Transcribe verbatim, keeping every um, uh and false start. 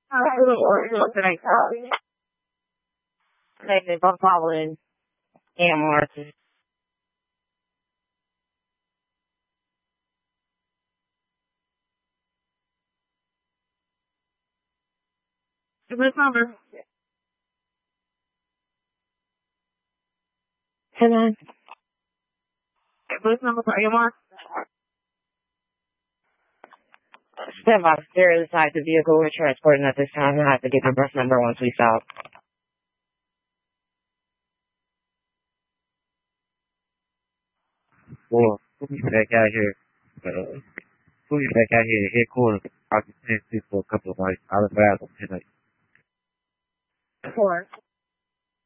What can I tell you? If I'm following Aunt Martha. This number. Can I? This number for Aunt Martha. Step off, stare inside the vehicle we're transporting at this time. I have to get the bus number once we stop. Well, we'll be back out here. Uh, we'll be back out here at headquarters. I'll just send this for a couple of nights. I'll advise them tonight. Four.